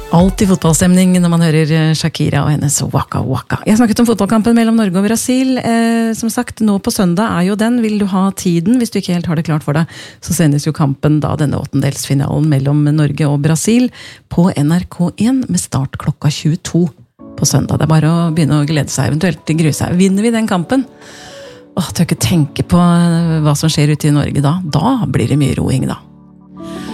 Alltid fotballstemning når man hører Shakira og hennes Waka Waka. Jeg snakket om fotballkampen mellom Norge og Brasil. Som sagt, nå på søndag jo den. Vil du ha tiden? Hvis du ikke helt har det klart for deg, så sendes jo kampen da denne åttendelsfinalen mellom Norge og Brasil på NRK1 med start klokka 22 på søndag. Det bare å begynne å glede seg, eventuelt grue seg. Vinner vi den kampen? Tør ikke tenke på hva som skjer ute i Norge da. Da blir det mye roing da.